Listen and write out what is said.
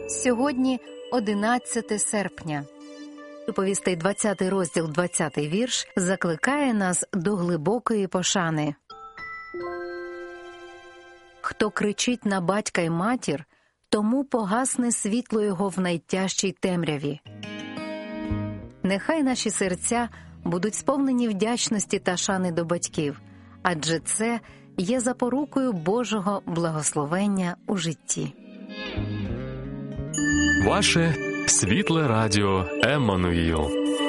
Сьогодні 11 серпня. Приповістей 20 розділ, 20 вірш закликає нас до глибокої пошани. Хто кричить на батька й матір, тому погасне світло його в найтяжчій темряві. Нехай наші серця будуть сповнені вдячності та шани до батьків, адже це є запорукою Божого благословення у житті. Ваше світле радіо Еммануїл.